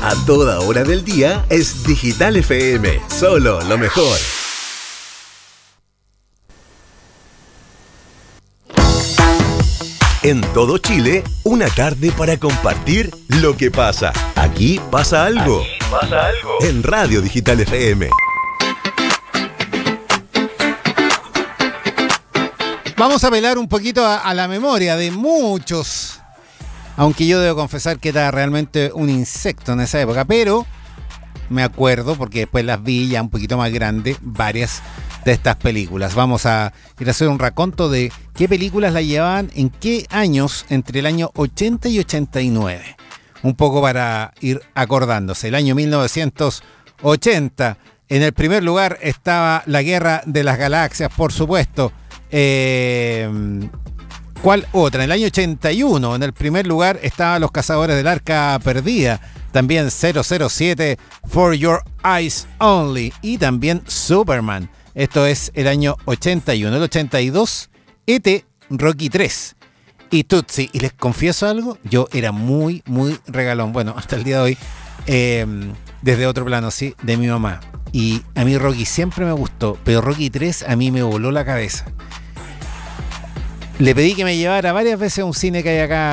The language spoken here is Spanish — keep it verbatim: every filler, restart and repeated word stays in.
A toda hora del día es Digital F M, solo lo mejor. En todo Chile, una tarde para compartir lo que pasa. Aquí pasa algo. Aquí pasa algo. En Radio Digital F M. Vamos a apelar un poquito a, a la memoria de muchos. Aunque yo debo confesar que era realmente un insecto en esa época. Pero me acuerdo, porque después las vi ya un poquito más grande, varias de estas películas. Vamos a ir a hacer un raconto de qué películas la llevaban en qué años entre el año ochenta y ochenta y nueve. Un poco para ir acordándose. El año mil novecientos ochenta. En el primer lugar estaba La Guerra de las Galaxias, por supuesto. Eh, ¿Cuál otra? En el año ochenta y uno, en el primer lugar estaban Los Cazadores del Arca Perdida. También cero cero siete, For Your Eyes Only. Y también Superman. Esto es el año ochenta y uno. El ochenta y dos, E T, Rocky tres y Tootsie. Y les confieso algo, yo era muy, muy regalón. Bueno, hasta el día de hoy, eh, desde otro plano, sí, de mi mamá. Y a mí Rocky siempre me gustó, pero Rocky tres a mí me voló la cabeza. Le pedí que me llevara varias veces a un cine que hay acá